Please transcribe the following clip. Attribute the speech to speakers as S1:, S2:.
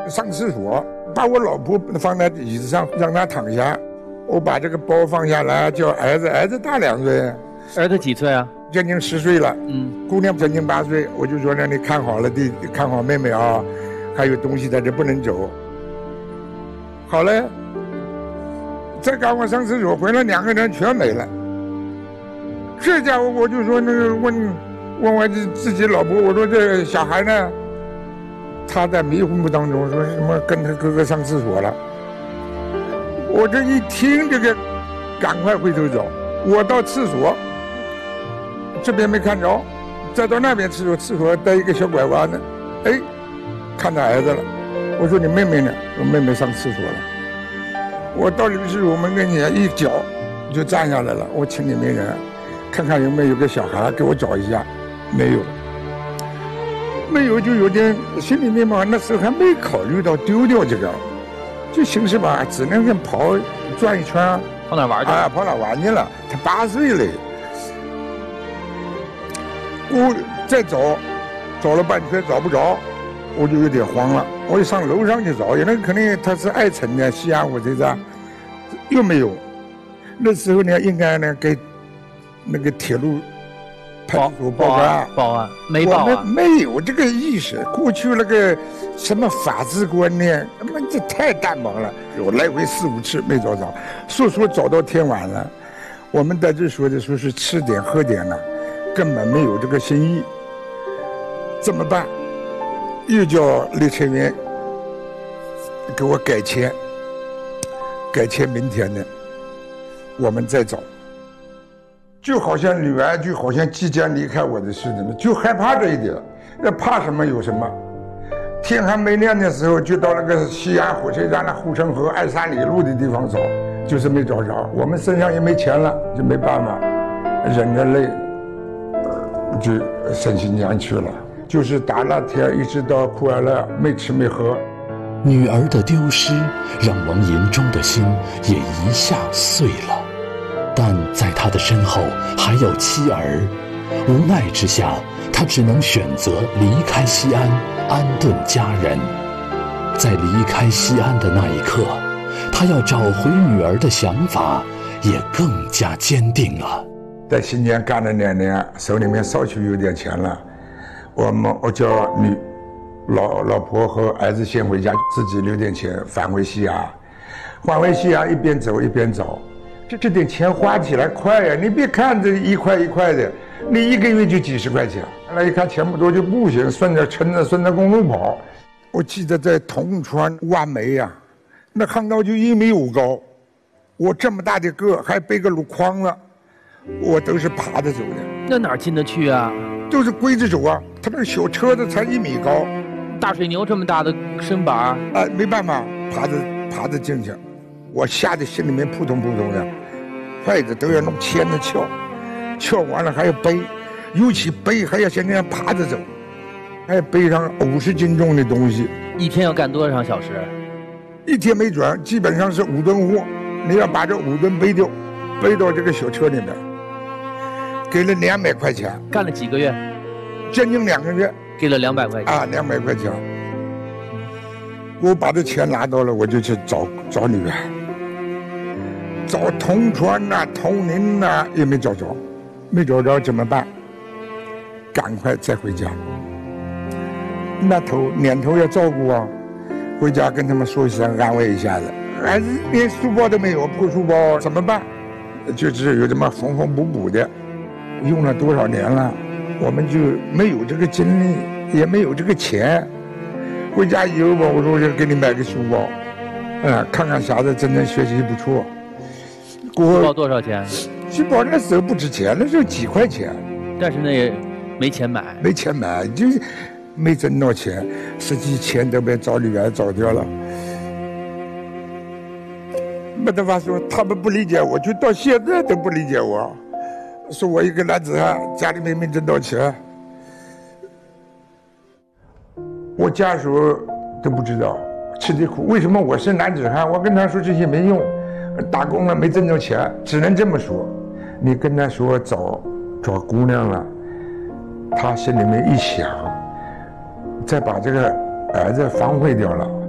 S1: 上厕所，把我老婆放在椅子上让她躺下，我把这个包放下来叫儿子大2岁。
S2: 儿子几岁啊？
S1: 将近10岁了。姑娘将近8岁。我就说让你看好了看好妹妹啊，还有东西在这不能走。好嘞，再赶我上厕所回来，2个人全没了。这家伙我就说那个问我自己老婆，我说这小孩呢？他在迷糊当中说什么跟他哥哥上厕所了。我这一听这个，赶快回头走。我到厕所，这边没看着，再到那边厕所带一个小拐弯呢，哎，看到儿子了。我说你妹妹呢？我妹妹上厕所了。我到浴室我们跟前一脚就站下来了。我请你没人，看看有没有个小孩给我找一下，没有。没有就有点心里面嘛，那时候还没考虑到丢掉这个，就寻思吧，只能跟跑转一圈，
S2: 跑哪玩去？
S1: 跑哪玩去了？他8岁了，我再找了半圈找不着，我就有点慌了，我就上楼上去找，因为肯定他是爱城的西安火车站，又没有。那时候呢，应该呢给那个铁路派出所报
S2: 案，没报啊？
S1: 没有这个意识。过去那个什么法治观念，这太淡薄了。我来回4、5次没找着，说找到天晚了。我们在这说的说是吃点喝点了，根本没有这个心意。怎么办？又叫列车员给我改签明天的，我们再找。就好像女儿就好像即将离开我的似的，就害怕这一点。那怕什么有什么？天还没亮的时候，就到那个西安火车站的护城河23里路的地方找，就是没找着。我们身上也没钱了，就没办法，忍着泪就上新疆去了。就是打那天一直到库尔勒，没吃没喝。
S3: 女儿的丢失让王银忠的心也一下碎了。但在他的身后还有妻儿，无奈之下，他只能选择离开西安，安顿家人。在离开西安的那一刻，他要找回女儿的想法也更加坚定了。
S1: 在新疆干了2年，手里面稍许有点钱了，我叫老婆和儿子先回家，自己留点钱返回西安。返回西安一边走一边找。这点钱花起来快呀！你别看这1块1块的，你1个月就几十块钱。那一看钱不多就不行，顺着公路跑。我记得在铜川挖煤呀，那巷道就1.5米高，我这么大的个还背个箩筐了，我都是爬着走的。
S2: 那哪进得去啊？
S1: 都是跪着走啊，他那个小车子才1米高，
S2: 大水牛这么大的身板
S1: 没办法，爬着进去。我吓得心里面扑通扑通的，筷子都要弄牵着撬完了还要背，尤其背还要像那样爬着走，还要背上50斤重的东西。
S2: 一天要干多少小时
S1: ？1天没准，基本上是5吨货，你要把这5吨背到这个小车里面，给了200块钱。
S2: 干了几个月？
S1: 将近2个月，
S2: 给了200块钱
S1: 200块钱。我把这钱拿到了，我就去找女儿。找铜川呐、铜陵呐，也没找着，没找着怎么办？赶快再回家。年头要照顾啊，回家跟他们说一声，安慰一下子。孩子连书包都没有，破书包怎么办？就是有这么缝补补的，用了多少年了，我们就没有这个精力，也没有这个钱。回家以后吧，我说我给你买个书包，看看小子真正学习不错。
S2: 书包多少钱？
S1: 书包那时候不值钱，那时候几块钱。
S2: 但是那也没钱买，
S1: 就是没挣到钱，实际钱都被找女儿找掉了。没得法说，他们不理解我，就到现在都不理解我，说我一个男子汉，家里面没挣到钱。我家属都不知道，吃的苦。为什么我是男子汉？我跟他说这些没用，打工了没挣着钱，只能这么说。你跟他说找姑娘了，他心里面一想，再把这个儿子反悔掉了。